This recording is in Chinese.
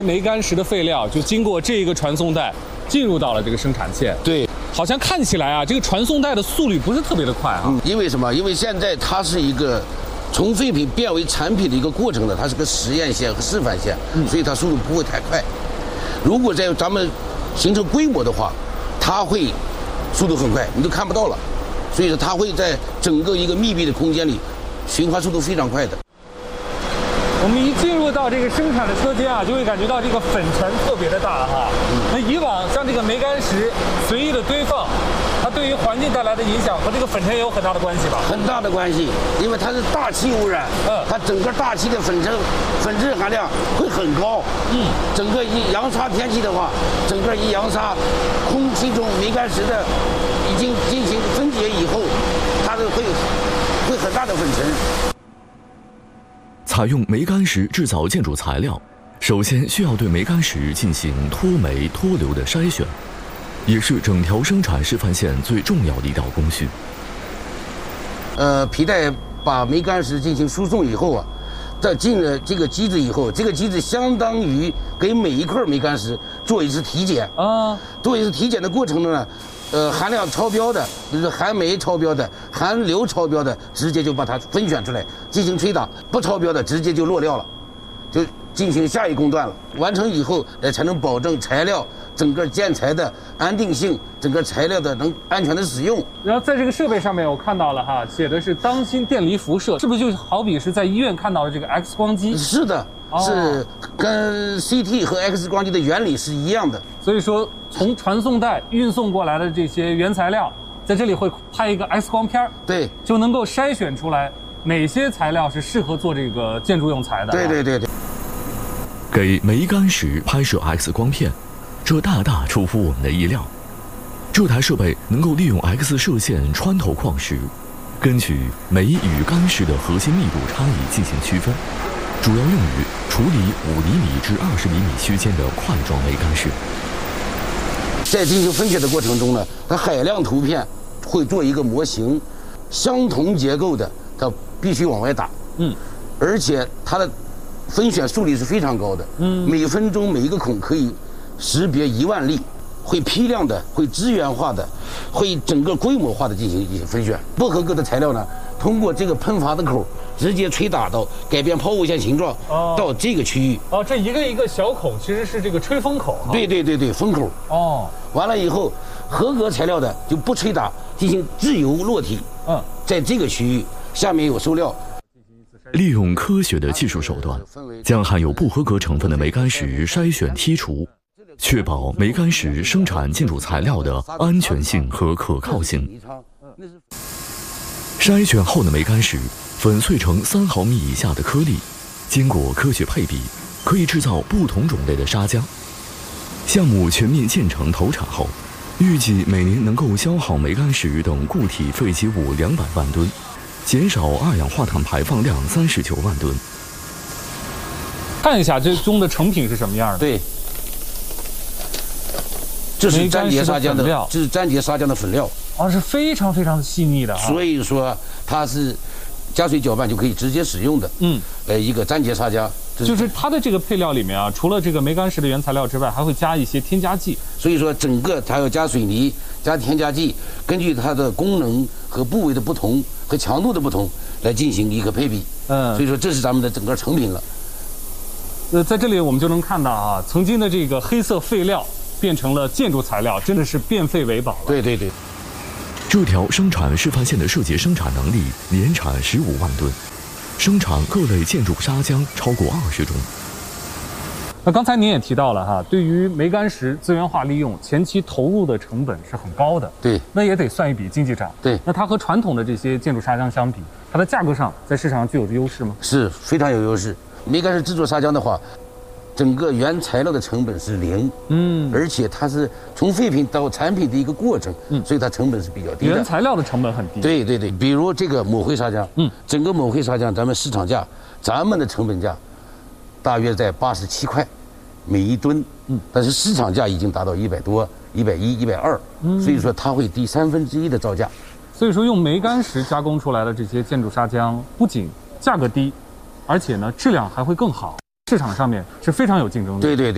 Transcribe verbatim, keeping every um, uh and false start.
煤矸石的废料就经过这一个传送带进入到了这个生产线。 对， 好像看起来啊，这个传送带的速率不是特别的快啊。 嗯，因为什么？因为现在它是一个从废品变为产品的一个过程呢，它是个实验线和示范线，嗯、所以它速度不会太快。如果在咱们形成规模的话，它会速度很快，你都看不到了。所以说，它会在整个一个密闭的空间里循环速度非常快的。 我们一进入到这个生产的车间啊，就会感觉到这个粉尘特别的大哈。那以往像这个煤矸石随意的堆放，它对于环境带来的影响和这个粉尘也有很大的关系吧？ 很大的关系，因为它是大气污染，嗯，它整个大气的粉尘粉质含量会很高，嗯，整个一扬沙天气的话，整个一扬沙，空气中煤矸石的已经进行分解以后，它是会会很大的粉尘。 采用煤矸石制造建筑材料，首先需要对煤矸石进行脱煤脱硫的筛选，也是整条生产示范线最重要的一道工序。 呃，皮带把煤矸石进行输送以后啊，在进了这个机子以后，这个机子相当于给每一块煤矸石做一次体检啊。做一次体检的过程呢，呃，含量超标的，就是含煤超标的、含硫超标的，直接就把它分选出来进行吹打；不超标的，直接就落料了，就进行下一工段了。完成以后，呃，才能保证材料整个建材的安定性，整个材料的能安全的使用。 然后在这个设备上面，我看到了哈，写的是当心电离辐射，是不是就好比是在医院看到的这个 X 光机？ 是的。 是跟 C T 和 X 光机的原理是一样的， 所以说从传送带运送过来的这些原材料，在这里会拍一个 X 光片， 对， 就能够筛选出来哪些材料是适合做这个建筑用材的。 对对对对。 给煤矸石拍摄 X 光片，这大大出乎我们的意料。这台设备能够利用 X 射线穿透矿石，根据煤与矸石的核心密度差异进行区分。 主要用于处理五厘米至二十厘米区间的块状煤矸石。 在进行分选的过程中呢，它海量图片会做一个模型，相同结构的它必须往外打，嗯，而且它的分选速率是非常高的，嗯，每分钟每一个孔可以识别一万粒，会批量的、会资源化的、会整个规模化的进行一些分选。不合格的材料呢，通过这个喷阀的口。 直接吹打到改变抛物线形状，哦、到这个区域。 哦，这一个一个小孔其实是这个吹风口。 对对对对，风口。哦，完了以后，合格材料的就不吹打，进行自由落体。嗯，在这个区域下面有收料。 利用科学的技术手段，将含有不合格成分的煤矸石筛选剔除，确保煤矸石生产建筑材料的安全性和可靠性。筛选后的煤矸石。 粉碎成三毫米以下的颗粒，经过科学配比，可以制造不同种类的砂浆。项目全面建成投产后，预计每年能够消耗煤矸石等固体废弃物两百万吨，减少二氧化碳排放量三十九万吨。 看一下这中的成品是什么样的？ 对，这是粘结砂浆的，这是粘结砂浆的粉料。 啊，是非常非常细腻的、啊。 所以说它是。 加水搅拌就可以直接使用的，嗯，呃，一个粘结砂浆， 就是它的这个配料里面啊，除了这个煤矸石的原材料之外，还会加一些添加剂。 所以说，整个它要加水泥、加添加剂，根据它的功能和部位的不同和强度的不同来进行一个配比。嗯，所以说这是咱们的整个成品了。 呃，在这里我们就能看到啊，曾经的这个黑色废料变成了建筑材料，真的是变废为宝了。 对对对。 这条生产示范线的设计生产能力年产十五万吨，生产各类建筑砂浆超过二十种。 那刚才您也提到了哈，对于煤矸石资源化利用，前期投入的成本是很高的。 对， 那也得算一笔经济账。 对， 那它和传统的这些建筑砂浆相比，它的价格上在市场上具有着优势吗？ 是非常有优势。煤矸石制作砂浆的话。 整个原材料的成本是零，嗯，而且它是从废品到产品的一个过程，嗯，所以它成本是比较低的。 原材料的成本很低。 对对对，比如这个抹灰砂浆，嗯，整个抹灰砂浆咱们市场价，咱们的成本价大约在八十七块每一吨，嗯，但是市场价已经达到一百多、一百一、一百二，嗯，所以说它会低三分之一的造价。 所以说用煤矸石加工出来的这些建筑砂浆，不仅价格低，而且呢质量还会更好。 市场上面是非常有竞争力。 对对对。